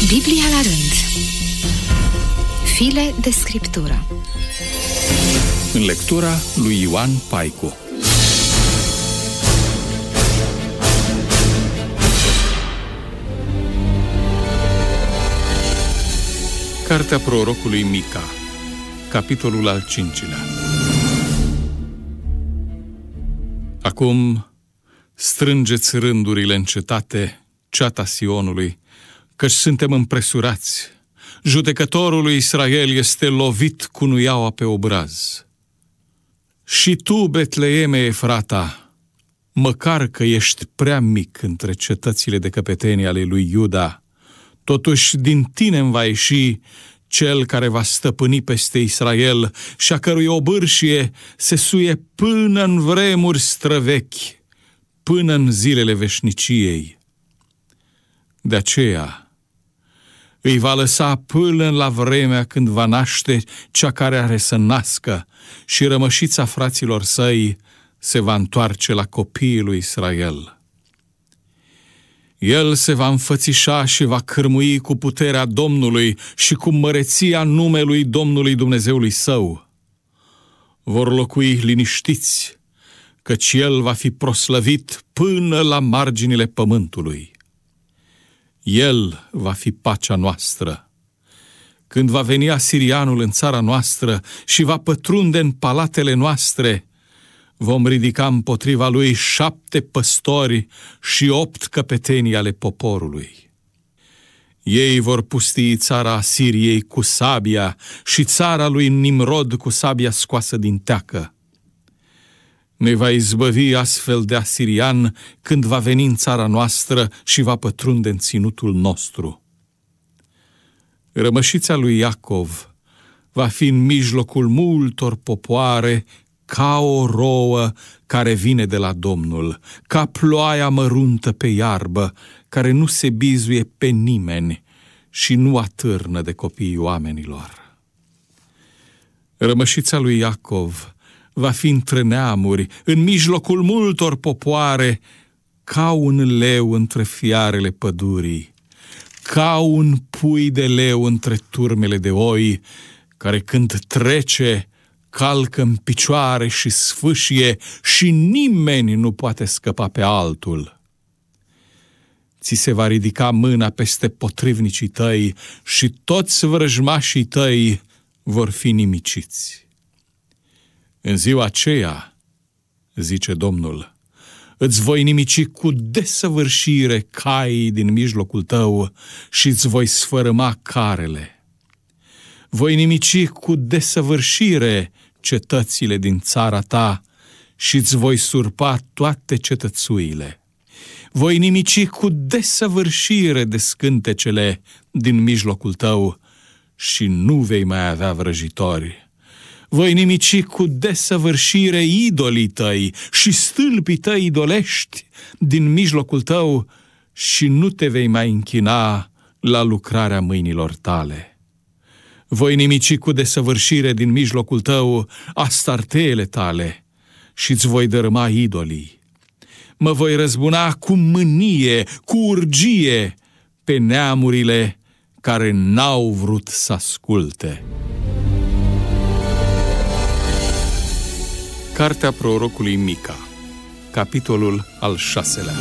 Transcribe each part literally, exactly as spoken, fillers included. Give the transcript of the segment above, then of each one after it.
Biblia la rând. File de scriptură. În lectura lui Ioan Paicu. Cartea prorocului Mica, capitolul al cincilea. Acum strângeți rândurile în cetate, ceata Sionului, căci suntem împresurați. Judecătorul lui Israel este lovit cu nuiaua pe obraz. Și tu, Betleeme Efrata, măcar că ești prea mic între cetățile de căpetenie ale lui Iuda, totuși din tine îmi va ieși cel care va stăpâni peste Israel și a cărui obârșie se suie până în vremuri străvechi, până în zilele veșniciei. De aceea îi va lăsa până la vremea când va naște cea care are să nască și rămășița fraților săi se va întoarce la copiii lui Israel. El se va înfățișa și va cârmui cu puterea Domnului și cu măreția numelui Domnului Dumnezeului său. Vor locui liniștiți, căci el va fi proslăvit până la marginile pământului. El va fi pacea noastră. Când va veni asirianul în țara noastră și va pătrunde în palatele noastre, vom ridica împotriva lui șapte păstori și opt căpetenii ale poporului. Ei vor pustii țara Asiriei cu sabia și țara lui Nimrod cu sabia scoasă din teacă. Ne va izbăvi astfel de asirian când va veni în țara noastră și va pătrunde în ținutul nostru. Rămășița lui Iacov va fi în mijlocul multor popoare ca o rouă care vine de la Domnul, ca ploaia măruntă pe iarbă, care nu se bizuie pe nimeni și nu atârnă de copiii oamenilor. Rămășița lui Iacov va fi între neamuri, în mijlocul multor popoare, ca un leu între fiarele pădurii, ca un pui de leu între turmele de oi, care când trece calcă în picioare și sfâșie și nimeni nu poate scăpa pe altul. Ți se va ridica mâna peste potrivnicii tăi și toți vrăjmașii tăi vor fi nimiciți. În ziua aceea, zice Domnul, îți voi nimici cu desăvârșire caii din mijlocul tău și îți voi sfărâma carele. Voi nimici cu desăvârșire cetățile din țara ta și îți voi surpa toate cetățuile. Voi nimici cu desăvârșire descântecele din mijlocul tău și nu vei mai avea vrăjitori. Voi nimici cu desăvârșire idolii tăi și stâlpii tăi idolești din mijlocul tău și nu te vei mai închina la lucrarea mâinilor tale. Voi nimici cu desăvârșire din mijlocul tău astarteele tale și îți voi dărâma idolii. Mă voi răzbuna cu mânie, cu urgie pe neamurile care n-au vrut să asculte. Cartea prorocului Mica, capitolul al șaselea.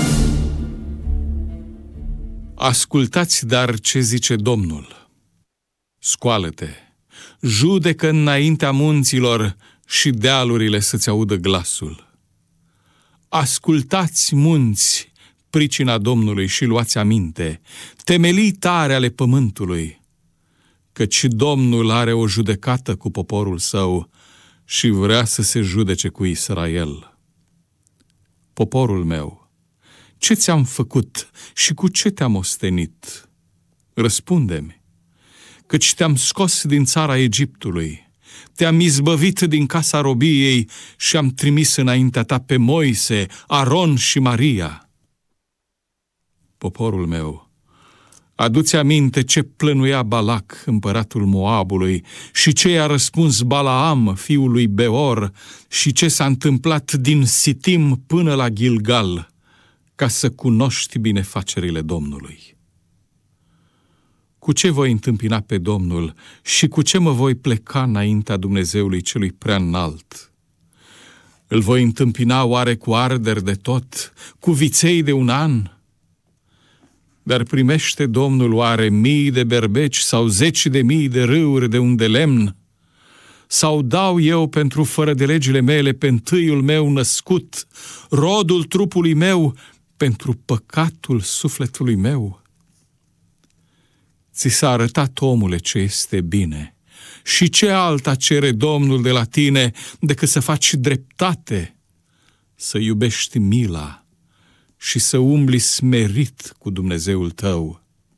Ascultați dar ce zice Domnul. Scoală-te, judecă înaintea munților și dealurile să-ți audă glasul. Ascultați, munți, pricina Domnului și luați aminte, temelii tare ale pământului, căci Domnul are o judecată cu poporul său și vrea să se judece cu Israel. Poporul meu, ce ți-am făcut și cu ce te-am ostenit? Răspunde-mi. Căci te-am scos din țara Egiptului, te-am izbăvit din casa robiei și am trimis înaintea ta pe Moise, Aron și Maria. Poporul meu, adu-ți aminte ce plănuia Balac, împăratul Moabului, și ce i-a răspuns Balaam, fiul lui Beor, și ce s-a întâmplat din Sitim până la Gilgal, ca să cunoști binefacerile Domnului. Cu ce voi întâmpina pe Domnul și cu ce mă voi pleca înaintea Dumnezeului celui prea înalt? Îl voi întâmpina oare cu arderi de tot, cu viței de un an? Dar primește Domnul oare mii de berbeci sau zeci de mii de râuri de unde lemn? Sau dau eu pentru fără de legile mele pe întâiul meu născut, rodul trupului meu, pentru păcatul sufletului meu? Ți s-a arătat, omule, ce este bine, și ce alta cere Domnul de la tine decât să faci dreptate, să iubești mila și să umbli smerit cu Dumnezeul tău.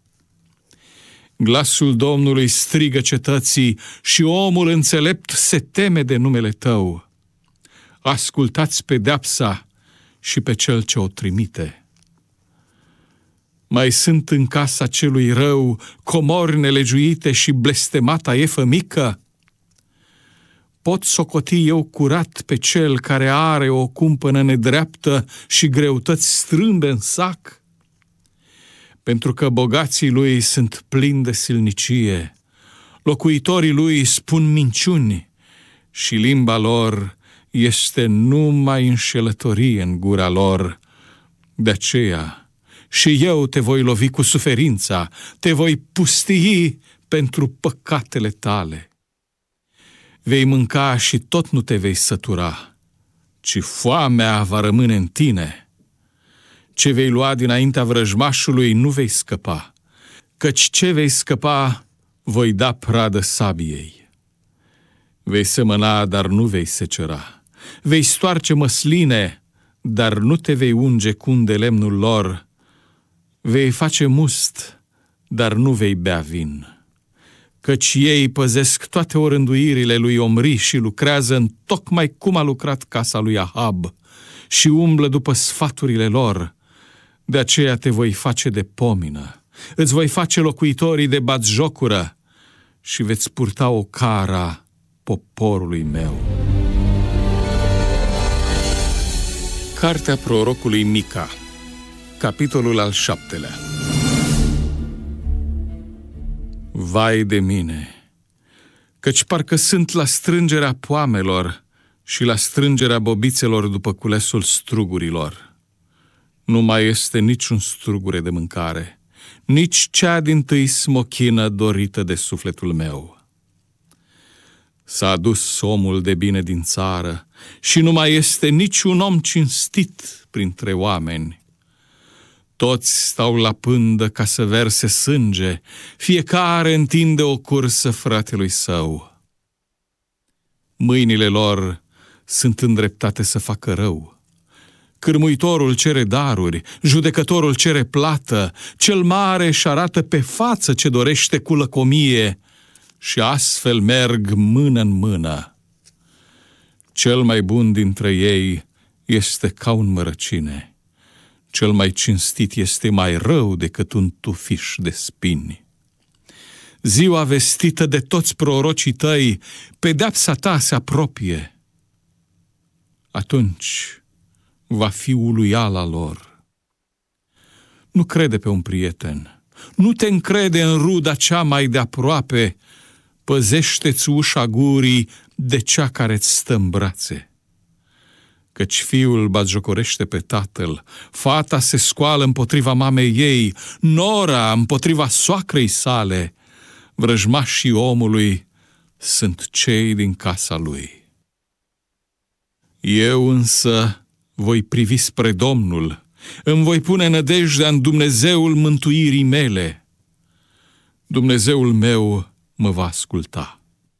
Glasul Domnului strigă cetății și omul înțelept se teme de numele tău. Ascultați pedeapsa și pe cel ce o trimite. Mai sunt în casa celui rău comori nelegiuite și blestemata efă mică? Pot socoti eu curat pe cel care are o cumpănă nedreaptă și greutăți strâmbe în sac? Pentru că bogații lui sunt plini de silnicie, locuitorii lui spun minciuni și limba lor este numai înșelătorie în gura lor. De aceea și eu te voi lovi cu suferința, te voi pustii pentru păcatele tale. Vei mânca și tot nu te vei sătura, ci foamea va rămâne în tine. Ce vei lua dinaintea vrăjmașului nu vei scăpa, căci ce vei scăpa voi da pradă sabiei. Vei semăna, dar nu vei secera. Vei stoarce măsline, dar nu te vei unge cu un de lemnul lor. Vei face must, dar nu vei bea vin. Căci ei păzesc toate orânduirile lui Omri și lucrează în tocmai cum a lucrat casa lui Ahab și umblă după sfaturile lor. De aceea te voi face de pomină, îți voi face locuitorii de batjocură și veți purta o cara poporului meu. Cartea prorocului Mica, capitolul al șaptelea. Vai de mine, căci parcă sunt la strângerea poamelor și la strângerea bobițelor după culesul strugurilor. Nu mai este niciun strugure de mâncare, nici cea dintâi smochină dorită de sufletul meu. S-a adus omul de bine din țară și nu mai este niciun om cinstit printre oameni. Toți stau la pândă ca să verse sânge, fiecare întinde o cursă fratelui său. Mâinile lor sunt îndreptate să facă rău. Cârmuitorul cere daruri, judecătorul cere plată, cel mare își arată pe față ce dorește cu lăcomie și astfel merg mână în mână. Cel mai bun dintre ei este ca un mărăcine, cel mai cinstit este mai rău decât un tufiș de spini. Ziua vestită de toți prorocii tăi, pedeapsa ta se apropie. Atunci va fi uluiala lor. Nu crede pe un prieten, nu te încrede în ruda cea mai de aproape, păzește-ți ușa gurii de cea care-ți stă în brațe. Căci fiul batjocorește pe tatăl, fata se scoală împotriva mamei ei, nora împotriva soacrei sale, vrăjmașii omului sunt cei din casa lui. Eu însă voi privi spre Domnul, îmi voi pune nădejdea în Dumnezeul mântuirii mele. Dumnezeul meu mă va asculta.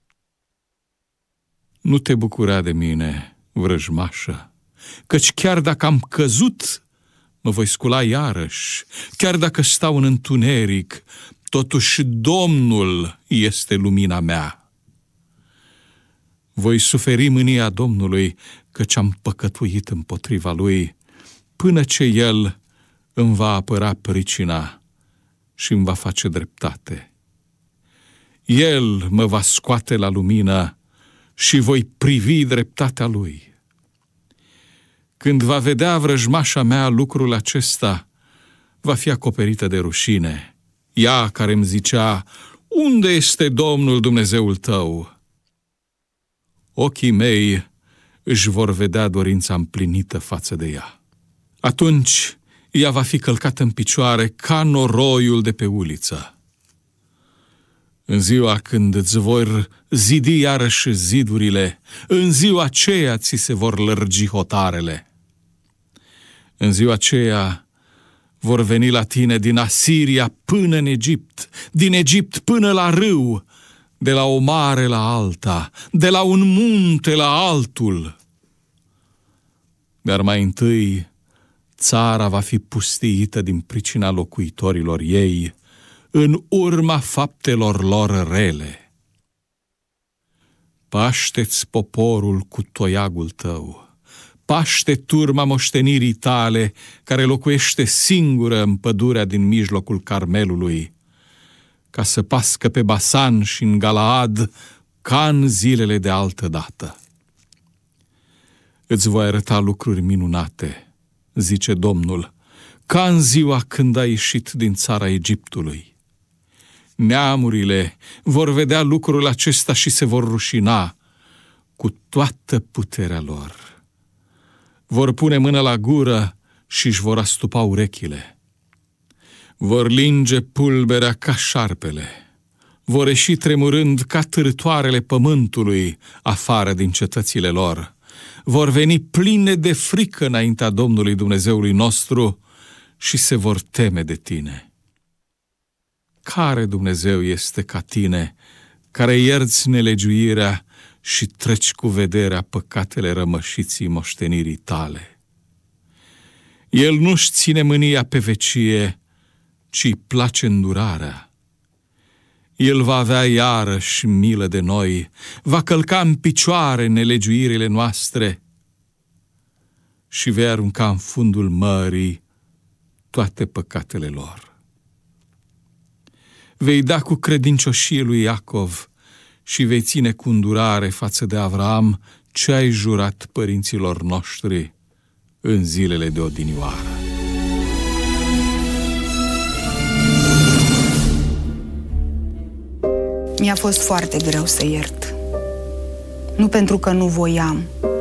Nu te bucura de mine, vrăjmașă, căci chiar dacă am căzut, mă voi scula iarăși, chiar dacă stau în întuneric, totuși Domnul este lumina mea. Voi suferi mânia Domnului, căci am păcătuit împotriva Lui, până ce El îmi va apăra pricina și îmi va face dreptate. El mă va scoate la lumină și voi privi dreptatea Lui. Când va vedea vrăjmașa mea lucrul acesta, va fi acoperită de rușine, ea care îmi zicea: unde este Domnul Dumnezeul tău? Ochii mei își vor vedea dorința împlinită față de ea. Atunci ea va fi călcată în picioare ca noroiul de pe uliță. În ziua când îți vor zidi iarăși zidurile, în ziua aceea ți se vor lărgi hotarele. În ziua aceea vor veni la tine din Asiria până în Egipt, din Egipt până la râu, de la o mare la alta, de la un munte la altul. Dar mai întâi țara va fi pustiită din pricina locuitorilor ei, în urma faptelor lor rele. Paște-ți poporul cu toiagul tău, paște turma moștenirii tale, care locuiește singură în pădurea din mijlocul Carmelului, ca să pască pe Basan și în Galaad ca în zilele de altă dată. Îți voi arăta lucruri minunate, zice Domnul, ca în ziua când ai ieșit din țara Egiptului. Neamurile vor vedea lucrul acesta și se vor rușina cu toată puterea lor. Vor pune mâna la gură și își vor astupa urechile. Vor linge pulberea ca șarpele. Vor ieși tremurând ca târtoarele pământului afară din cetățile lor. Vor veni pline de frică înaintea Domnului Dumnezeului nostru și se vor teme de tine. Care Dumnezeu este ca tine, care ierți nelegiuirea și treci cu vederea păcatele rămășiții moștenirii tale? El nu-și ține mânia pe vecie, ci îi place îndurarea. El va avea iarăși milă de noi, va călca în picioare nelegiuirile noastre și vei arunca în fundul mării toate păcatele lor. Vei da cu credincioșie lui Iacov și vei ține cu îndurare față de Avraam ce ai jurat părinților noștri în zilele de odinioară. Mi-a fost foarte greu să iert. Nu pentru că nu voiam,